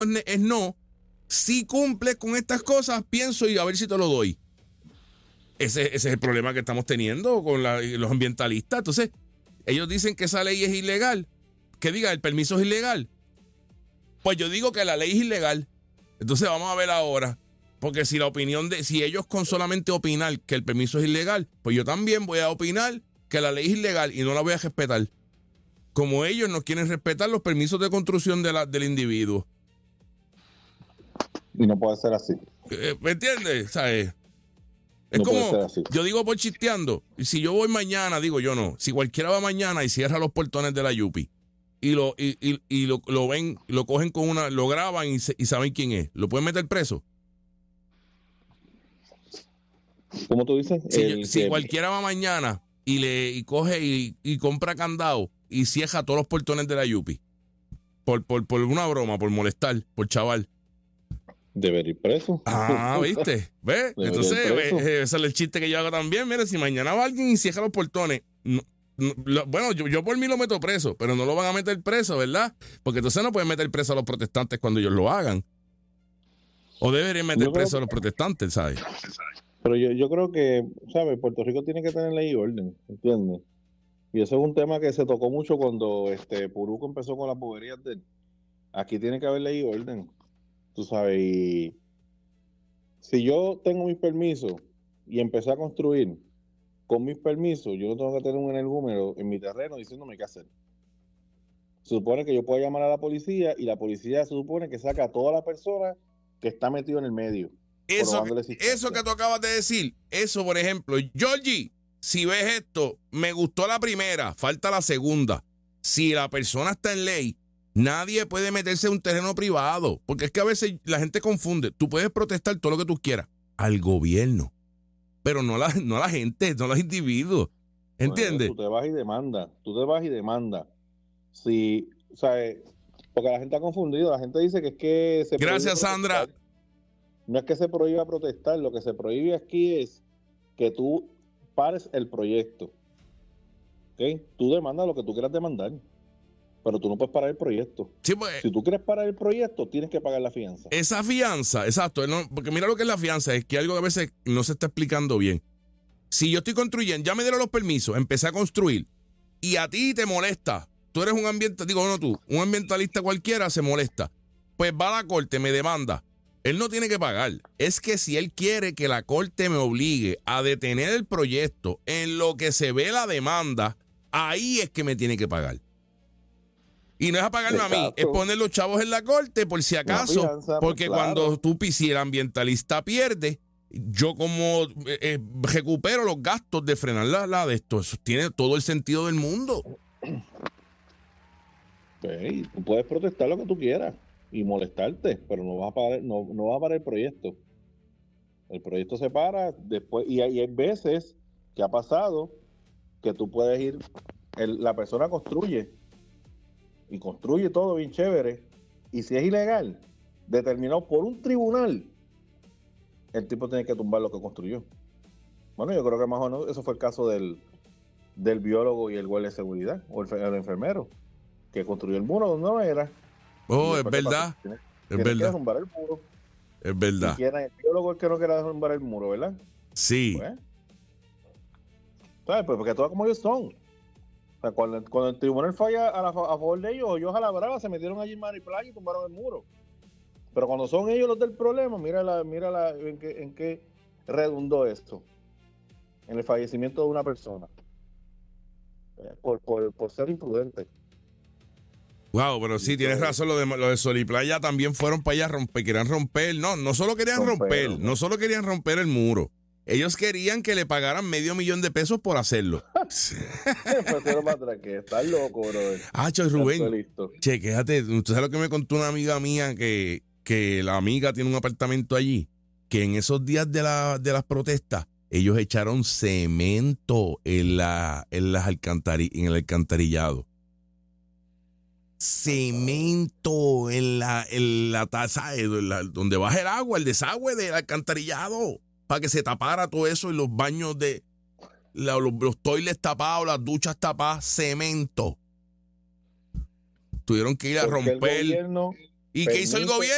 es no. Si cumples con estas cosas, pienso y a ver si te lo doy. Ese es el problema que estamos teniendo con los ambientalistas. Entonces, ellos dicen que esa ley es ilegal. Que diga, el permiso es ilegal. Pues yo digo que la ley es ilegal. Entonces vamos a ver ahora. Porque si si ellos con solamente opinar que el permiso es ilegal, pues yo también voy a opinar que la ley es ilegal y no la voy a respetar. Como ellos no quieren respetar los permisos de construcción del individuo. Y no puede ser así. ¿Me entiendes? ¿Sabes? Es no como, yo digo por chisteando, si yo voy mañana, digo yo no, si cualquiera va mañana y cierra los portones de la Yupi y lo ven, lo cogen con lo graban y saben quién es, ¿lo pueden meter preso? ¿Cómo tú dices? Si cualquiera va mañana y coge y compra candado y cierra todos los portones de la Yupi por una broma, por molestar, por chaval. Debería ir preso. Ah, ¿viste? ¿Ves? Entonces, ese es el chiste que yo hago también. Mire, si mañana va alguien y cierra los portones, bueno, yo por mí lo meto preso, pero no lo van a meter preso, ¿verdad? Porque entonces no pueden meter preso a los protestantes cuando ellos lo hagan. O deberían meter preso a los protestantes, ¿sabes? Pero yo creo que, ¿sabes? Puerto Rico tiene que tener ley y orden, ¿entiendes? Y eso es un tema que se tocó mucho cuando Puruco empezó con las boberías de él. Aquí tiene que haber ley y orden. Tú sabes, y si yo tengo mis permisos y empecé a construir con mis permisos, yo no tengo que tener un energúmeno en mi terreno diciéndome qué hacer. Se supone que yo puedo llamar a la policía y la policía se supone que saca a toda la persona que está metido en el medio. Eso que tú acabas de decir, eso por ejemplo, Georgie, si ves esto, me gustó la primera, falta la segunda. Si la persona está en ley, nadie puede meterse en un terreno privado, porque es que a veces la gente confunde. Tú puedes protestar todo lo que tú quieras al gobierno, pero no a la gente, no a los individuos. ¿Entiendes? Bueno, tú te vas y demandas. Si, o sea, porque la gente ha confundido, la gente dice que es que se Gracias, Sandra. No es que se prohíba protestar, lo que se prohíbe aquí es que tú pares el proyecto. ¿Ok? Tú demandas lo que tú quieras demandar. Pero tú no puedes parar el proyecto. Sí, pues, si tú quieres parar el proyecto, tienes que pagar la fianza. Esa fianza, exacto. Porque mira lo que es la fianza, es que algo que a veces no se está explicando bien. Si yo estoy construyendo, ya me dieron los permisos, empecé a construir, y a ti te molesta, tú eres un ambientalista cualquiera se molesta, pues va a la corte, me demanda. Él no tiene que pagar. Es que si él quiere que la corte me obligue a detener el proyecto en lo que se ve la demanda, ahí es que me tiene que pagar. Y no es apagarme a mí, es poner los chavos en la corte por si acaso, fianza, porque cuando si el ambientalista pierde, yo como recupero los gastos de frenar la de esto. Eso tiene todo el sentido del mundo. Sí, tú puedes protestar lo que tú quieras y molestarte, pero no vas a parar, no va a parar el proyecto. El proyecto se para después, y hay veces que ha pasado que tú puedes ir, la persona construye todo bien chévere, y si es ilegal, determinado por un tribunal, el tipo tiene que tumbar lo que construyó. Bueno, yo creo que más o menos eso fue el caso del biólogo y el guardia de seguridad, o el enfermero, que construyó el muro donde no era. Oh, es verdad. Tiene Es que verdad. derrumbar el muro. Es verdad. Y el biólogo el que no quiera derrumbar el muro, ¿verdad? Sí. Pues, ¿sabes? Pues porque todas como ellos son. O sea, cuando el tribunal falla a favor de ellos a la brava se metieron allí en mar y playa y tumbaron el muro. Pero cuando son ellos los del problema, mira en qué redundó esto. En el fallecimiento de una persona. Por ser imprudente. Wow, pero sí, tienes razón, lo de Sol y Playa también fueron para allá a romper, querían romper, no solo querían romper, no solo querían romper el muro, ellos querían que le pagaran $500,000 por hacerlo. Pero para atrás, que estás loco, brother. Rubén, chequéate, ¿tú sabes lo que me contó una amiga mía que la amiga tiene un apartamento allí? Que en esos días de las protestas, ellos echaron cemento en el alcantarillado. Cemento en la taza donde baja el agua, el desagüe del alcantarillado, para que se tapara todo eso y los baños los toilets tapados, las duchas tapadas, cemento. Tuvieron que ir a romper. El gobierno ¿Y qué hizo el gobierno?